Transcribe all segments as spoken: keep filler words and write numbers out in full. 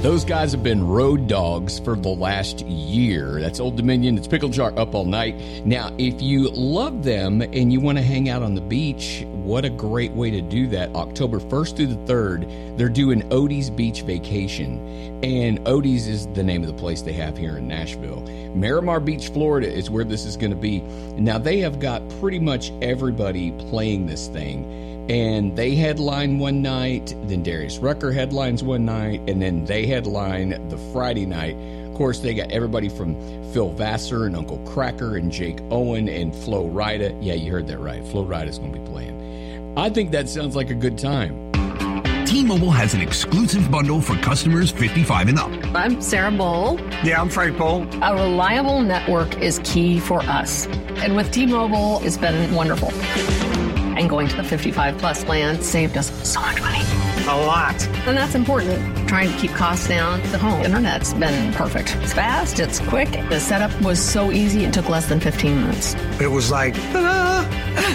Those guys have been road dogs for the last year. That's Old Dominion. It's Pickle Jar Up All Night. Now, if you love them and you want to hang out on the beach, what a great way to do that. October first through the third, they're doing Odie's Beach Vacation. And Odie's is the name of the place they have here in Nashville. Miramar Beach, Florida is where this is going to be. Now, they have got pretty much everybody playing this thing. And they headline one night, then Darius Rucker headlines one night, and then they headline the Friday night. Of course, they got everybody from Phil Vassar and Uncle Cracker and Jake Owen and Flo Rida. Yeah, you heard that right. Flo Rida's going to be playing. I think that sounds like a good time. T-Mobile has an exclusive bundle for customers fifty-five and up. I'm Sarah Bowl. Yeah, I'm Frank Bowl. A reliable network is key for us. And with T-Mobile, it's been wonderful. And going to the fifty-five plus plan saved us so much money. A lot. And that's important. Trying to keep costs down. The home internet's been perfect. It's fast. It's quick. The setup was so easy. It took less than fifteen minutes. It was like, ta-da!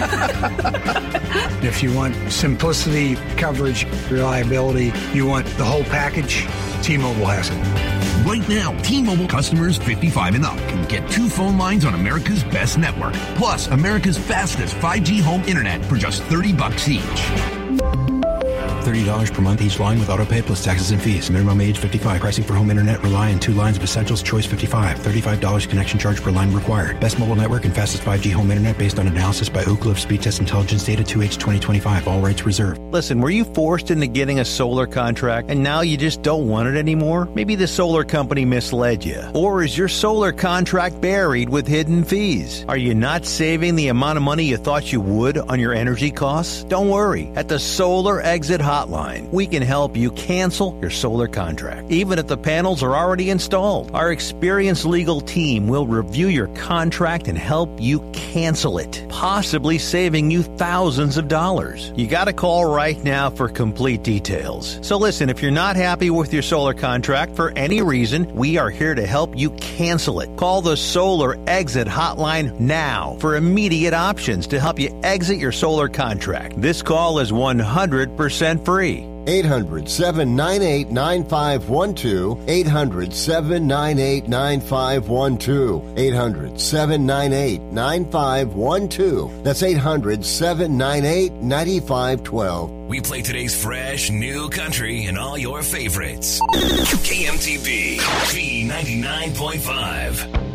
If you want simplicity, coverage, reliability, you want the whole package, T-Mobile has it. Right now, T-Mobile customers fifty-five and up can get two phone lines on America's best network, plus America's fastest five G home internet for just thirty bucks each. thirty dollars per month each line with autopay plus taxes and fees. Minimum age fifty-five. Pricing for home internet rely on two lines of Essentials. Choice fifty-five. thirty-five dollars connection charge per line required. Best mobile network and fastest five G home internet based on analysis by Ookla of Speed Test Intelligence data two H twenty twenty-five. All rights reserved. Listen, were you forced into getting a solar contract and now you just don't want it anymore? Maybe the solar company misled you. Or is your solar contract buried with hidden fees? Are you not saving the amount of money you thought you would on your energy costs? Don't worry. At the Solar Exit Hotline, we can help you cancel your solar contract, even if the panels are already installed. Our experienced legal team will review your contract and help you cancel it, possibly saving you thousands of dollars. You got to call right now for complete details. So listen, if you're not happy with your solar contract for any reason, we are here to help you cancel it. Call the Solar Exit Hotline now for immediate options to help you exit your solar contract. This call is one hundred percent free. eight hundred, seven nine eight, nine five one two. eight hundred, seven nine eight, nine five one two. eight hundred, seven nine eight, nine five one two. That's eight hundred, seven nine eight, nine five one two. We play today's fresh, new country and all your favorites. K M T V, V ninety-nine point five.